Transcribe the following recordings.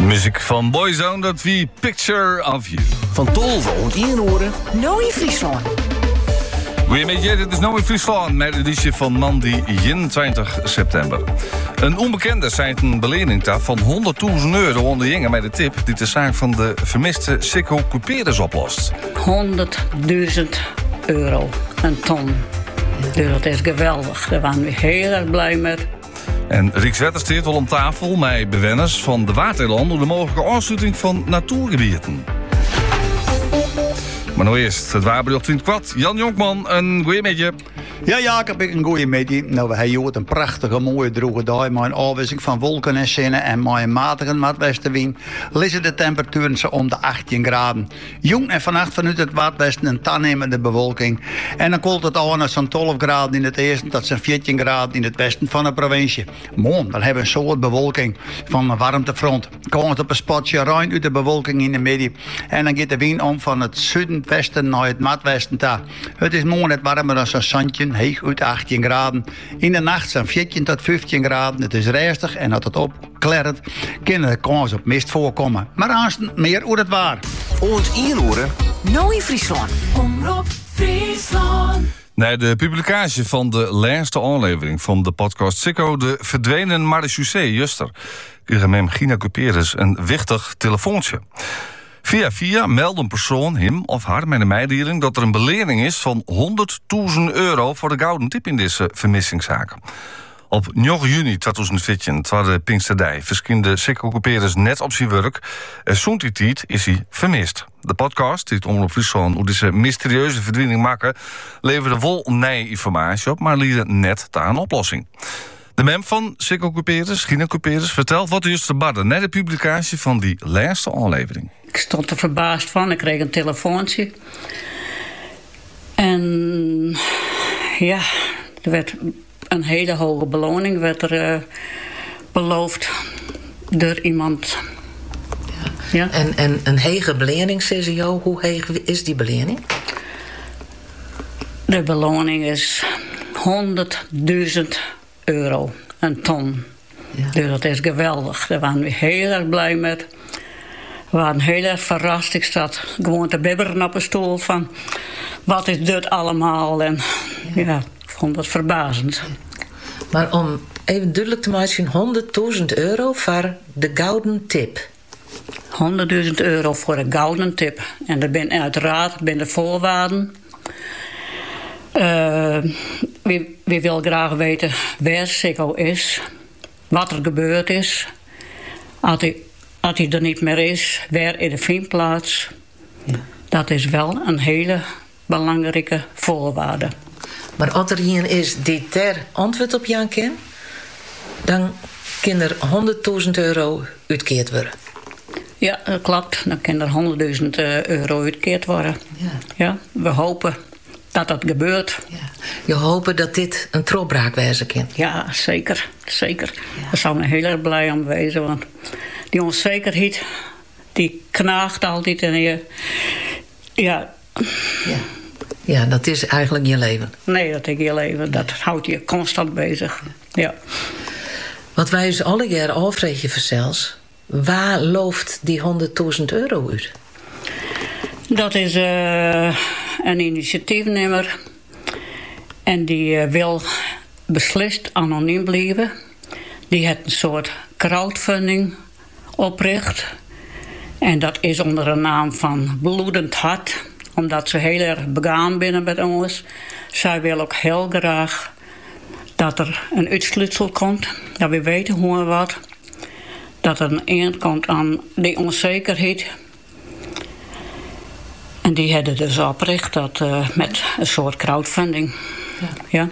Muziek van Boyzone, dat wie Picture of You. Van Tolve en Ienoren. Nou in Friesland. Goedemiddag, dit is Nou in Friesland met de editie van Mandy 21 september. Een onbekende zei een belening van €100.000 onder jongen met de tip die de zaak van de vermiste Sikko Couperus oplost. €100.000. Een ton. Dus dat is geweldig. Daar waren we heel erg blij met. En Rieks Wettersteert al om tafel met bewoners van de Waterland door de mogelijke aansluiting van natuurgebieden. Maar nou eerst, het wapenbericht in het kwad. Jan Jonkman, een goeiemiddag. Ja, Jacob, ik een goeie middag. Nou, we hebben een prachtige, mooie droge dag met een afwisseling van wolken en zinnen en met een matige noordwestenwind. Liggen de temperaturen zo om de 18 graden. Jong en vannacht vanuit het noordwesten een toenemende bewolking. En dan koelt het aan naar zo'n 12 graden in het eerste, dat zijn 14 graden in het westen van de provincie. Mooi, dan hebben we een soort bewolking van een warmtefront. Komt op een spotje ruim uit de bewolking in de midden. En dan gaat de wind om van het zuidwesten naar het noordwesten toe. Het is mooi net warmer dan zo'n zandje. Heeg uit 18 graden. In de nacht zijn 14 tot 15 graden. Het is rustig en als het opklart, kan er kans op mist voorkomen. Maar aanstaan meer hoe het waar. Oort Ienoren. Nou in Friesland. Omroep Friesland. Na de publicatie van de laatste aflevering van de podcast Sikko, de verdwenen marechaussee Juster, kreeg hem Gina Couperus een wichtig telefoontje. Via meldt een persoon hem of haar met een mededeling dat er een belening is van €100.000 voor de gouden tip in deze vermissingszaak. Op 9 juni 2014, terwijl de Pinksterdij, verschillende Sikko Couperus net op zijn werk. En zo'n die tijd is hij vermist. De podcast, die het Omroep Friesland hoe deze mysterieuze verdwijning maken, leverde vol nieuwe informatie op, maar liet net daar een oplossing. De mem van Sikko Couperus, Gina Couperus, vertelt wat er juist gebeurde na de publicatie van die laatste aflevering. Ik stond er verbaasd van. Ik kreeg een telefoontje. En ja, er werd een hele hoge beloning werd er, beloofd door iemand. Ja. Ja? En een hege belening, zei ze jou. Hoe heeg is die belening? De beloning is €100.000. Een ton. Ja. Dus dat is geweldig. Daar waren we heel erg blij met. We waren heel erg verrast. Ik zat gewoon te bibberen op een stoel van... wat is dit allemaal? En ja, ik vond dat verbazend. Maar om even duidelijk te maken, €100.000 voor de gouden tip. €100.000 voor een gouden tip. En er zijn uiteraard de voorwaarden. Wie wil graag weten waar Sikko is, wat er gebeurd is. Als hij er niet meer is, waar in de vindplaats. Ja. Dat is wel een hele belangrijke voorwaarde. Maar als er iemand is die ter antwoord op Jan kan, dan kan er €100.000 uitkeerd worden. Ja, dat klopt. Dan kan er €100.000 uitkeerd worden. Ja. Ja, we hopen dat dat gebeurt. Ja. Je hoopt dat dit een trapbraak wezen kan. Ja, zeker. Zeker. Ja. Daar zou ik heel erg blij om wezen. Want die onzekerheid, die knaagt altijd in je. Ja. Ja, dat is eigenlijk je leven. Nee, dat is je leven. Dat houdt je constant bezig. Ja. Wat wij dus alle jaar afvregen verzels, waar looft die €100.000 uit? Dat is een initiatiefnemer. En die wil beslist anoniem blijven. Die heeft een soort crowdfunding opricht. En dat is onder de naam van Bloedend Hart. Omdat ze heel erg begaan binnen met ons. Zij wil ook heel graag dat er een uitsluitsel komt. Dat we weten hoe en wat. Dat er een eind komt aan die onzekerheid. En die hebben dus opricht dat met een soort crowdfunding. Ja.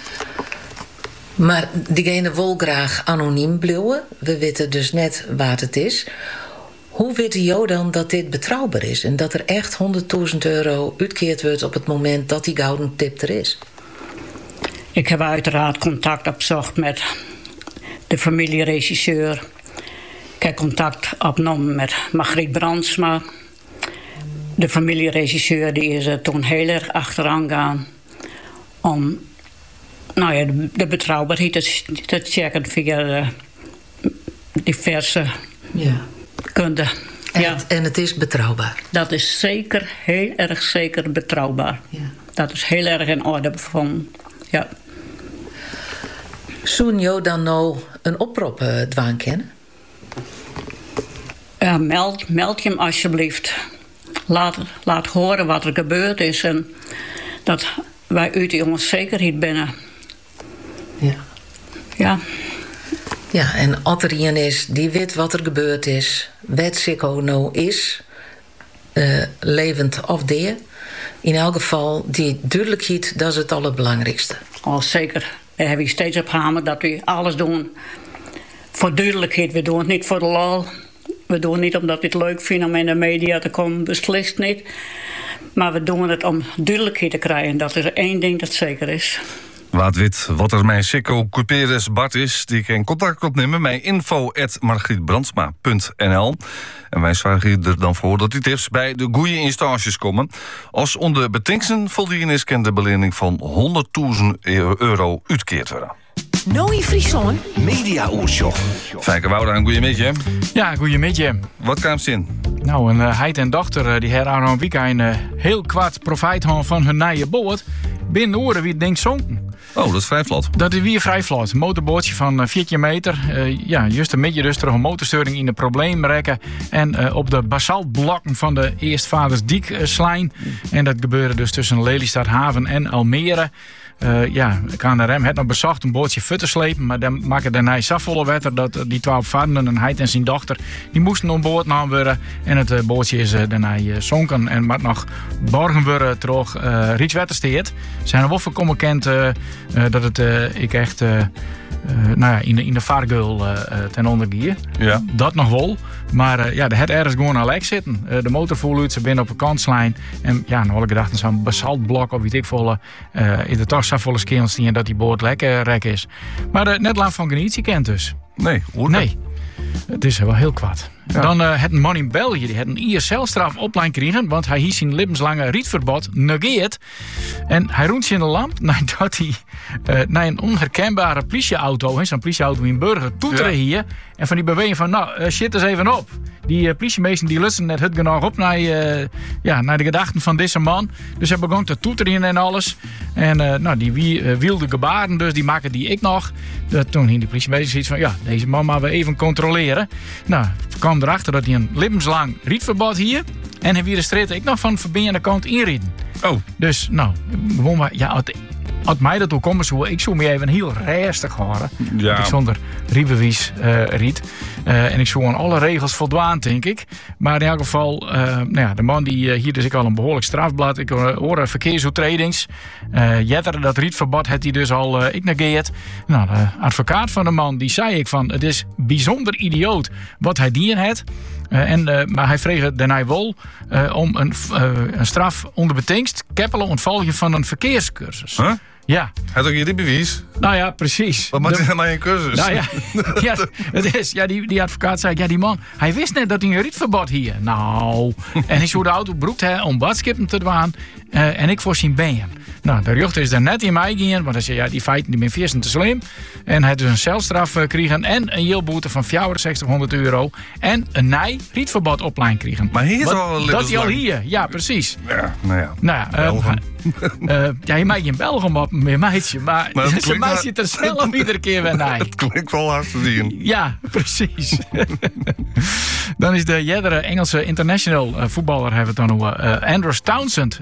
Maar diegene wil graag anoniem blijven. We weten dus net wat het is. Hoe weet jou dan dat dit betrouwbaar is? En dat er echt €100.000 uitkeerd wordt op het moment dat die gouden tip er is? Ik heb uiteraard contact opgezocht met de familieregisseur. Ik heb contact opgenomen met Margriet Brandsma. De familieregisseur die is er toen heel erg achteraan gaan om de betrouwbaarheid te checken via diverse kunde. Ja, En het is betrouwbaar. dat is zeker, heel erg zeker betrouwbaar. Ja. Dat is heel erg in orde van, ja. Zoen jou dan nou een oproep dwaan kennen? Meld je hem alsjeblieft. Laat horen wat er gebeurd is en dat wij uit die jongens zekerheid binnen. Ja. Ja. Ja, en als er iemand is die weet wat er gebeurd is, wat Sikko nou is, levend of deer. In elk geval, die duidelijkheid, dat is het allerbelangrijkste. Al zeker. Daar hebben we steeds op hamerd dat we alles doen voor duidelijkheid. We doen het niet voor de lol. We doen het niet omdat we het leuk vinden om in de media te komen. Beslist niet. Maar we doen het om duidelijkheid te krijgen. Dat is één ding dat zeker is. Wat er mijn Sikko Cuperes Bart is, die kan contact opnemen met info@margrietbrandsma.nl. En wij zorgen er dan voor dat die tips bij de goede instanties komen. Als onder betingsten voldoen is, kan de belening van €100.000 uitkeerd worden. Nooit Friesland. Media-oortje. Fijke Wouda, een goeie beetje. Ja, goeiemiddag. Wat kan het zin? Nou, een heid en dochter die hebben aan een weekend heel kwart profijt hadden van hun nieuwe boot. Binnen oren wie het denkt zonken. Oh, dat is vrij vlot. Dat is weer vrij vlot. Een motorbootje van 4 meter. Juist een beetje dus terug een motorstoring in de probleemrekken. En op de basaltblokken van de Eerstvadersdiek-slijn. En dat gebeurde dus tussen Lelystad Haven en Almere. KNRM had nog bezocht een bootje fut te slepen, maar dan maakte daarna zo volle wetter dat die 12 vaderden, en hij en zijn dochter, die moesten om boord genomen worden. En het bootje is daarna zonken en moet nog borgen worden terug Rietswettersteert. Zijn er wel voorkomen kent dat het ik echt in de vaargeul ten onder gier. Ja. Dat nog wel. Maar er had ergens gewoon aan lek zitten. De motor voel uit, ze binnen op een kantlijn. En ja, dan had ik gedacht, zo'n basaltblok of weet ik volle. In de toch zo volle skeelstien dat die boord lekker rek is. Maar net lang van geniet kent dus. Nee, hoe Nee. Het is wel heel kwaad. Ja. Dan had een man in België die had een ISL-straf opleiding gekregen, want hij hield zijn levenslange rietverbod negeerd. En hij roemt zich in de lamp nadat hij naar een onherkenbare politieauto, zo'n politieauto in Burger, toeteren hier. En van die beweging van, shit eens even op. Die politiemeesten die lusten net het genoeg op naar de gedachten van deze man. Dus hij begon te toeteren en alles. En die wilde gebaren, dus die maken die ik nog. Toen ging de politiemeester zoiets van, deze man maar we even controleren. Nou, kwam erachter dat hij een levenslang rietverbod hier. En hij weer de street ik nog van de kant inrieden. Oh. Dus, gewoon maar, als mij dat ook komt, ik zou me even heel rustig houden. Ja. Ik zonder riebewies riet. En ik zou aan alle regels voldwaan, denk ik. Maar in elk geval, de man die hier dus ik al een behoorlijk strafblad. Ik hoor verkeersovertredings. Jetter, dat rietverbod had hij dus al ik negeerd. Nou, de advocaat van de man, die zei ik van, het is bijzonder idioot wat hij dien had. Maar hij vreeg daarna wel om een straf onder betingst keppelen ontvalgen van een verkeerscursus. Huh? Ja. Had ook je bewijs? Nou ja, precies. Wat maakt hij nou een cursus? Nou ja, het is, die advocaat zei, die man, hij wist net dat hij een rietverbod hier. Nou, en ik zou de auto broekt om badskippen te doen en ik voorzien benen. Nou, de rechter is daar net in mij gegaan, want hij zei, die feiten die ben viersen te slim. En hij had dus een celstraf gekregen en een jeelboete van €6400 en een nij rietverbod opleiding kregen. Maar hier is al een dat hij al hier, ja, precies. Ja, nou ja. Belgium. Je maakt je in Belgium op een meisje, maar het ze maakt je er zelf iedere keer weer naar. Het klinkt wel hard te zien. Ja, precies. Dan is de jedere Engelse international voetballer hebben we het dan nog. Andrew Townsend,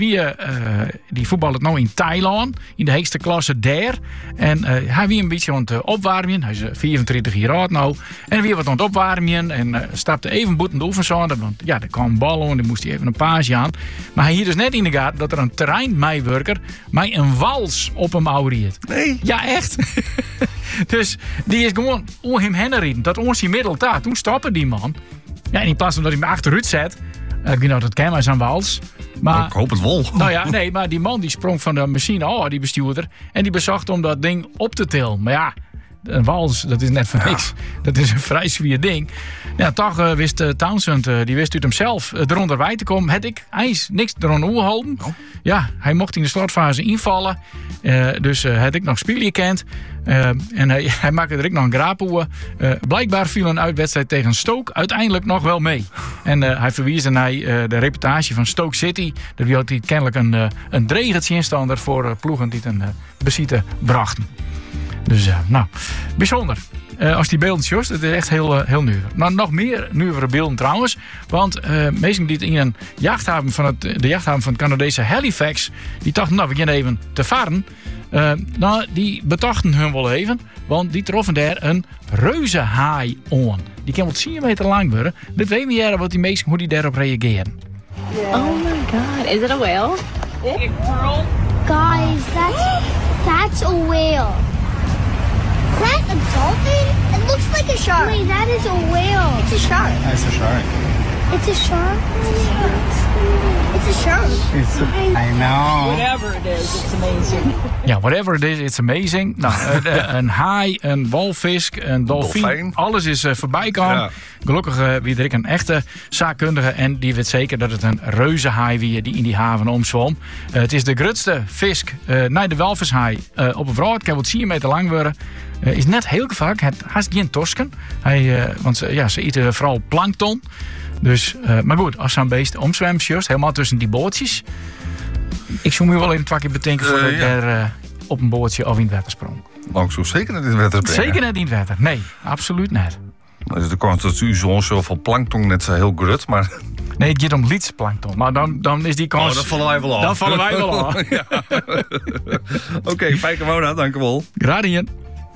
die voetbalt nou in Thailand, in de hoogste klasse daar. En hij wie een beetje aan het opwarmen. Hij is 34 jaar oud nou. En weer wat aan het opwarmen en stapte even boet in de oefenzone. Want ja, er kwam een bal en dan moest hij even een paasje aan. Maar hij hier dus net in de gaten dat er een terreinmeiwerker mij een wals op hem ouwriet. Nee. Ja, echt. Dus die is gewoon om hem heen rijden. Dat ons die middel daar. Toen stoppen die man. Ja, en in plaats van dat hij me achteruit zet. Ik weet dat ken maar zijn wals. Maar ik hoop het wel. Nou ja, nee, maar die man die sprong van de machine, die bestuurder. En die bezocht om dat ding op te tillen. Maar ja, een wals, dat is net van niks. Dat is een vrij zwier ding. Ja, toch wist Townsend, die wist uit hemzelf eronder bij te komen. Had ik eens niks eronder houden. Oh. Ja, hij mocht in de slotfase invallen. Dus had ik nog spelen kent. En hij maakte er ook nog een graap. Blijkbaar viel een uitwedstrijd tegen Stoke uiteindelijk nog wel mee. En hij verwiesde naar de reportage van Stoke City. Daar had hij kennelijk een dreigetje instander voor ploegen die een bezite brachten. Dus nou, bijzonder. Als die beelden zoals, het is echt heel nuver. Nou, nog meer nuvere beelden trouwens. Want mensen die in een jachthaven de jachthaven van het Canadese Halifax, die dachten, nou, we gaan even te varen. Nou, die betochten hun wel even, want die troffen daar een reuzenhaai aan. Die kan wel 10 meter lang worden. Dit weten we jaren wat die mensen, hoe die daarop reageren. Oh my god, is it a whale? Guys, that's a whale. Is that a dolphin? It looks like a shark. Wait, that is a whale. It's a shark. That's a shark. It's a shark? It's a shark. I know. Whatever it is, it's amazing. Ja, whatever it is, it's amazing. Nou, een haai, een walvis, een dolfijn. Alles is voorbij gekomen. Ja. Gelukkig wie er een echte zaakkundige. En die weet zeker dat het een reuzenhaai wie die in die haven omzwom. Het is de grootste vis naar de walvishaai op een vrouw. Het kan wel 10 meter lang worden. Is net heel vaak. Het haast geen torsken. Want ze eten vooral plankton. Dus, maar goed, als zo'n beest omzwemt, juist helemaal tussen die bootjes. Ik zou me wel even 2 keer bedenken voordat ik daar op een bootje of in het water sprong. Maar ik zou zeker net in het water brengen. Zeker net in het water. Nee, absoluut net. Dus de kans dat u zo'n zoveel plankton net heel grut, maar... Nee, het gaat om lietsplankton. Maar dan is die kans... Oh, dat vallen wij wel aan. Dan vallen wij wel aan. Ja. Oké, Fijke Wona, dank u wel. Gradien.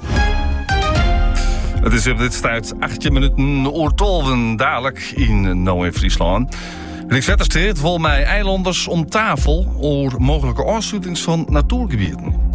Het is op dit tijd 18 minuten oor 12 dadelijk in Nou in Friesland. Rijkswaterstaat wil mij eilanders om tafel over mogelijke afsluitings van natuurgebieden.